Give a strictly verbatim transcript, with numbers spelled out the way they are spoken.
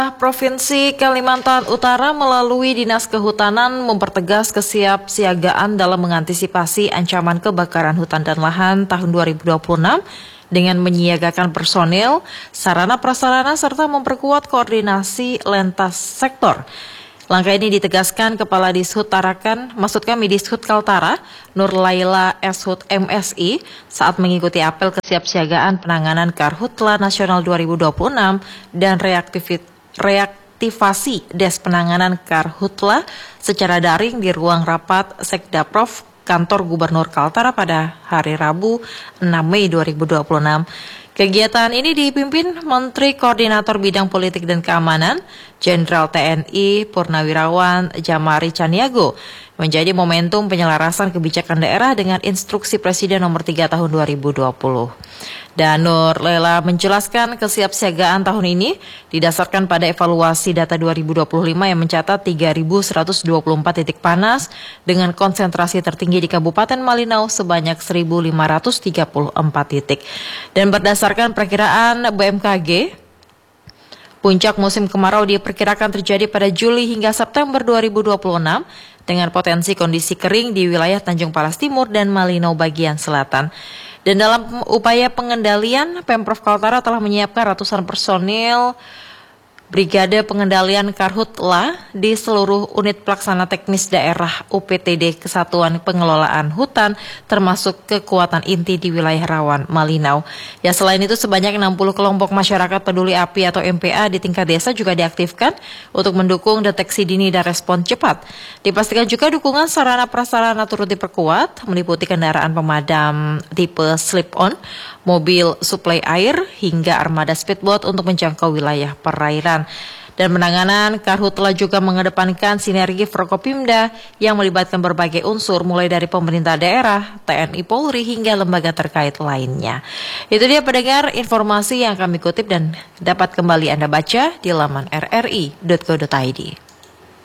Provinsi Kalimantan Utara melalui Dinas Kehutanan mempertegas kesiapsiagaan dalam mengantisipasi ancaman kebakaran hutan dan lahan tahun dua ribu dua puluh enam dengan menyiagakan personil, sarana prasarana serta memperkuat koordinasi lintas sektor. Langkah ini ditegaskan Kepala Dishub Tarakan, maksud kami Dishub Kaltara, Nur Laila Eshud M S I saat mengikuti apel kesiapsiagaan penanganan Karhutla Nasional dua ribu dua puluh enam dan reaktivit reaktivasi Des Penanganan Karhutla secara daring di ruang rapat Sekdaprov Kantor Gubernur Kaltara pada hari Rabu enam Mei dua ribu dua puluh enam. Kegiatan ini dipimpin Menteri Koordinator Bidang Politik dan Keamanan, Jenderal T N I Purnawirawan Jamari Caniago, menjadi momentum penyelarasan kebijakan daerah dengan instruksi Presiden nomor tiga tahun dua ribu dua puluh. Dan Nur Laila menjelaskan kesiapsiagaan tahun ini didasarkan pada evaluasi data dua ribu dua puluh lima yang mencatat tiga ribu seratus dua puluh empat titik panas dengan konsentrasi tertinggi di Kabupaten Malinau sebanyak seribu lima ratus tiga puluh empat titik. Dan berdasarkan perkiraan B M K G, puncak musim kemarau diperkirakan terjadi pada Juli hingga September dua ribu dua puluh enam dengan potensi kondisi kering di wilayah Tanjung Palas Timur dan Malinau bagian selatan. Dan dalam upaya pengendalian, Pemprov Kaltara telah menyiapkan ratusan personil Brigade Pengendalian Karhutla di seluruh unit pelaksana teknis daerah U P T D Kesatuan Pengelolaan Hutan, termasuk kekuatan inti di wilayah rawan Malinau. Ya, selain itu sebanyak enam puluh kelompok masyarakat peduli api atau M P A di tingkat desa juga diaktifkan untuk mendukung deteksi dini dan respon cepat. Dipastikan juga dukungan sarana prasarana turut diperkuat, meliputi kendaraan pemadam tipe slip-on, mobil suplai air, hingga armada speedboat untuk menjangkau wilayah perairan. Dan penanganan Karhutla juga mengedepankan sinergi Forkopimda yang melibatkan berbagai unsur mulai dari pemerintah daerah, T N I Polri hingga lembaga terkait lainnya. Itu dia pendengar informasi yang kami kutip dan dapat kembali Anda baca di laman r r i titik co titik i d.